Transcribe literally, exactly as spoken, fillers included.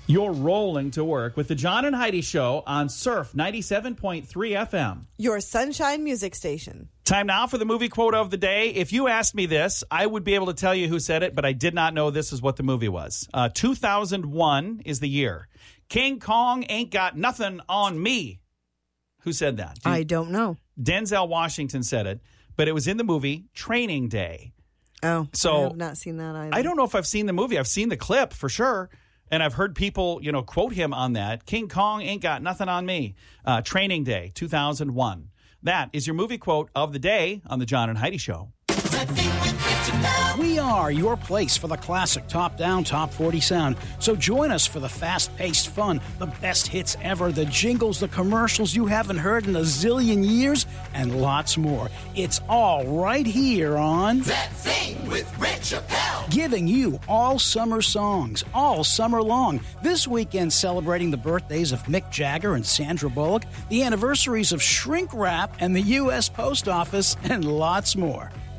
You're rolling to work with the John and Heidi Show on Surf ninety-seven point three F M. Your Sunshine Music Station. Time now for the movie quote of the day. If you asked me this, I would be able to tell you who said it, but I did not know this is what the movie was. Uh, two thousand one is the year. King Kong ain't got nothing on me. Who said that? Do you, I don't know. Denzel Washington said it, but it was in the movie Training Day. Oh, so I have not seen that either. I don't know if I've seen the movie. I've seen the clip for sure. And I've heard people, you know, quote him on that. King Kong ain't got nothing on me. Uh, Training Day, two thousand one. That is your movie quote of the day on the John and Heidi Show. We are your place for the classic top-down, top forty sound. So join us for the fast-paced fun, the best hits ever, the jingles, the commercials you haven't heard in a zillion years, and lots more. It's all right here on That Thing with Red Chappelle. Giving you all summer songs, all summer long. This weekend celebrating the birthdays of Mick Jagger and Sandra Bullock, the anniversaries of Shrink Wrap and the U S Post Office, and lots more.